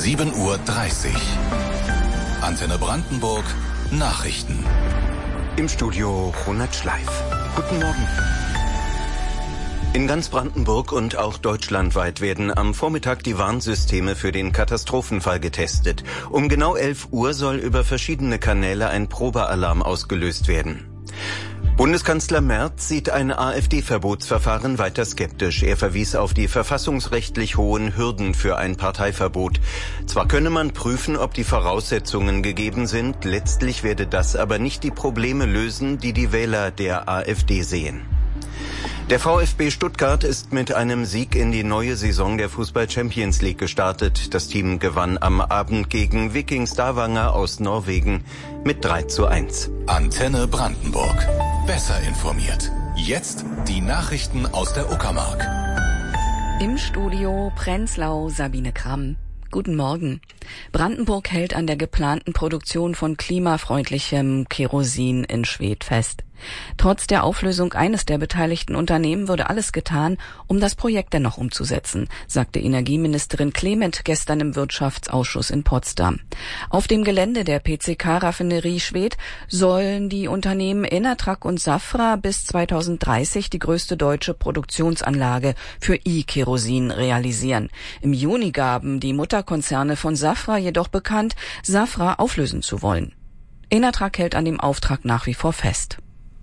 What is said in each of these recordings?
7:30 Uhr. Antenne Brandenburg, Nachrichten. Im Studio Ronald Schleif. Guten Morgen. In ganz Brandenburg und auch deutschlandweit werden am Vormittag die Warnsysteme für den Katastrophenfall getestet. Um genau 11 Uhr soll über verschiedene Kanäle ein Probealarm ausgelöst werden. Bundeskanzler Merz sieht ein AfD-Verbotsverfahren weiter skeptisch. Er verwies auf die verfassungsrechtlich hohen Hürden für ein Parteiverbot. Zwar könne man prüfen, ob die Voraussetzungen gegeben sind, letztlich werde das aber nicht die Probleme lösen, die die Wähler der AfD sehen. Der VfB Stuttgart ist mit einem Sieg in die neue Saison der Fußball-Champions League gestartet. Das Team gewann am Abend gegen Viking Stavanger aus Norwegen mit 3:1. Antenne Brandenburg. Besser informiert. Jetzt die Nachrichten aus der Uckermark. Im Studio Prenzlau Sabine Kramm. Guten Morgen. Brandenburg hält an der geplanten Produktion von klimafreundlichem Kerosin in Schwedt fest. Trotz der Auflösung eines der beteiligten Unternehmen würde alles getan, um das Projekt dennoch umzusetzen, sagte Energieministerin Clement gestern im Wirtschaftsausschuss in Potsdam. Auf dem Gelände der PCK-Raffinerie Schwedt sollen die Unternehmen Enatrag und Safra bis 2030 die größte deutsche Produktionsanlage für E-Kerosin realisieren. Im Juni gaben die Mutterkonzerne von Safra jedoch bekannt, Safra auflösen zu wollen. Enatrag hält an dem Auftrag nach wie vor fest.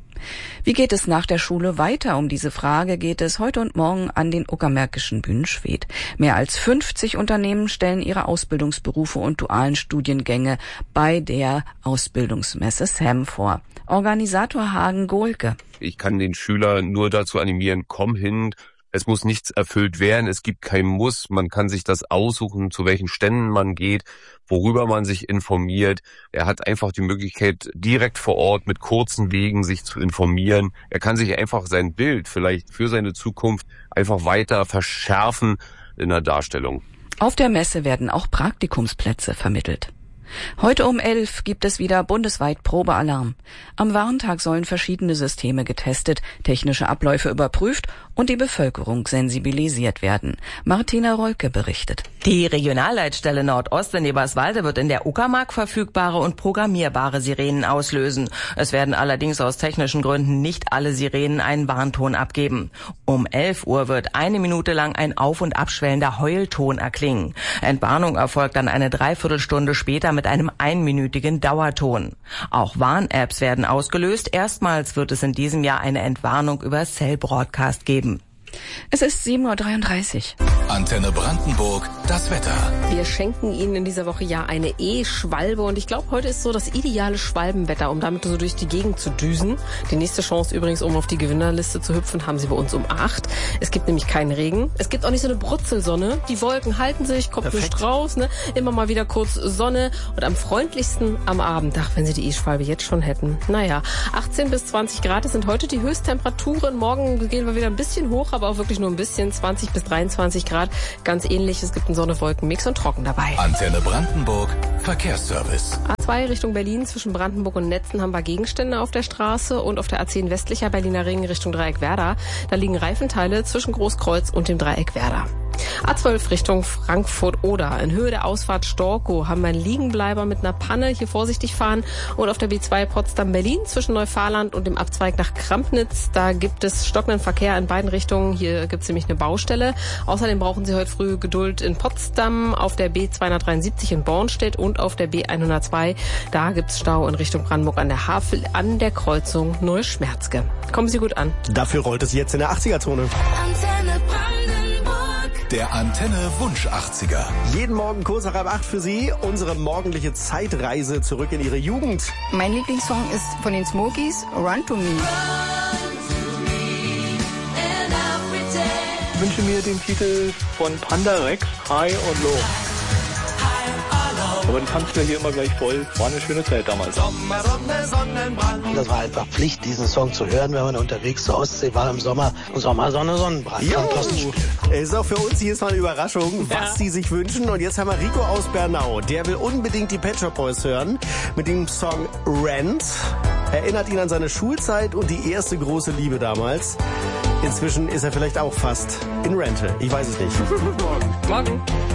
Wie geht es nach der Schule weiter? Um diese Frage geht es heute und morgen an den uckermärkischen Bühnen Schwedt. Mehr als 50 Unternehmen stellen ihre Ausbildungsberufe und dualen Studiengänge bei der Ausbildungsmesse SAM vor. Organisator Hagen Gohlke. Ich kann den Schüler nur dazu animieren, komm hin. Es muss nichts erfüllt werden, es gibt kein Muss, man kann sich das aussuchen, zu welchen Ständen man geht, worüber man sich informiert. Er hat einfach die Möglichkeit, direkt vor Ort mit kurzen Wegen sich zu informieren. Er kann sich einfach sein Bild vielleicht für seine Zukunft einfach weiter verschärfen in der Darstellung. Auf der Messe werden auch Praktikumsplätze vermittelt. Heute um 11 gibt es wieder bundesweit Probealarm. Am Warntag sollen verschiedene Systeme getestet, technische Abläufe überprüft und die Bevölkerung sensibilisiert werden. Martina Rolke berichtet. Die Regionalleitstelle Nordost in Eberswalde wird in der Uckermark verfügbare und programmierbare Sirenen auslösen. Es werden allerdings aus technischen Gründen nicht alle Sirenen einen Warnton abgeben. Um 11 Uhr wird 1 Minute lang ein auf- und abschwellender Heulton erklingen. Entwarnung erfolgt dann eine Dreiviertelstunde später mit einem einminütigen Dauerton. Auch Warn-Apps werden ausgelöst. Erstmals wird es in diesem Jahr eine Entwarnung über Cell Broadcast geben. Es ist 7:33 Uhr. Antenne Brandenburg, das Wetter. Wir schenken Ihnen in dieser Woche ja eine E-Schwalbe und ich glaube, heute ist so das ideale Schwalbenwetter, um damit so durch die Gegend zu düsen. Die nächste Chance übrigens, um auf die Gewinnerliste zu hüpfen, haben Sie bei uns um 8. Es gibt nämlich keinen Regen. Es gibt auch nicht so eine Brutzelsonne. Die Wolken halten sich, kommt nicht raus, ne? Immer mal wieder kurz Sonne und am freundlichsten am Abend. Ach, wenn Sie die E-Schwalbe jetzt schon hätten. Naja, 18 bis 20 Grad, das sind heute die Höchsttemperaturen. Morgen gehen wir wieder ein bisschen hoch, aber auch wirklich nur ein bisschen, 20 bis 23 Grad. Ganz ähnlich, es gibt einen Sonne-Wolken-Mix und trocken dabei. Antenne Brandenburg, Verkehrsservice. A2 Richtung Berlin, zwischen Brandenburg und Netzen haben wir Gegenstände auf der Straße und auf der A10 westlicher Berliner Ring Richtung Dreieck Werder. Da liegen Reifenteile zwischen Großkreuz und dem Dreieck Werder. A12 Richtung Frankfurt-Oder. In Höhe der Ausfahrt Storkow haben wir einen Liegenbleiber mit einer Panne. Hier vorsichtig fahren. Und auf der B2 Potsdam-Berlin zwischen Neufahrland und dem Abzweig nach Krampnitz. Da gibt es stockenden Verkehr in beiden Richtungen. Hier gibt es nämlich eine Baustelle. Außerdem brauchen Sie heute früh Geduld in Potsdam, auf der B273 in Bornstedt und auf der B102. Da gibt es Stau in Richtung Brandenburg an der Havel an der Kreuzung Neuschmerzke. Kommen Sie gut an. Dafür rollt es jetzt in der 80er-Zone. Antenne Brandenburg. Der Antenne Wunsch 80er. Jeden Morgen kurz nach 7:08 für Sie. Unsere morgendliche Zeitreise zurück in Ihre Jugend. Mein Lieblingssong ist von den Smokies, Run to Me. Ich wünsche mir den Titel von Panda Rex, High und Low. Aber die tanzen wir hier immer gleich voll. War eine schöne Zeit damals. Sommer, Sonne, Sonnenbrand. Das war einfach Pflicht, diesen Song zu hören, wenn man unterwegs zur Ostsee war im Sommer. Sommer, Sonne, Sonnenbrand. Fantastisch. Ist auch für uns jedes Mal eine Überraschung, was Sie sich wünschen. Und jetzt haben wir Rico aus Bernau. Der will unbedingt die Pet Shop Boys hören mit dem Song Rent. Erinnert ihn an seine Schulzeit und die erste große Liebe damals. Inzwischen ist er vielleicht auch fast in Rente. Ich weiß es nicht. Morgen.